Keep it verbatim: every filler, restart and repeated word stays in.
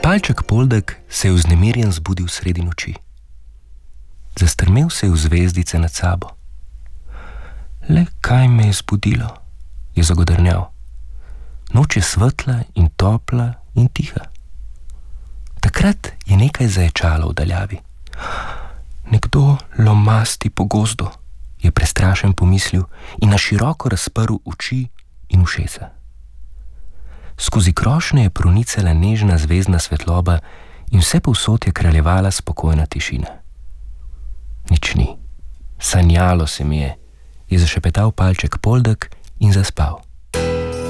Palček Poldek se je vznemirjen zbudil sredi noči. Zastrmel se je v zvezdice nad sabo. Le kaj me je zbudilo, je zagodrnjal. Noč je svetla in topla in tiha. Takrat je nekaj zaječalo v daljavi. Nekdo lomasti po gozdu, je prestrašen pomislil in na široko razprl oči in ušesa. Skozi krošnje je pronicala nežna zvezdna svetloba in vse povsod je kraljevala spokojna tišina. Nič ni. Sanjalo se mi je, je zašepetal Palček Poldek in zaspal.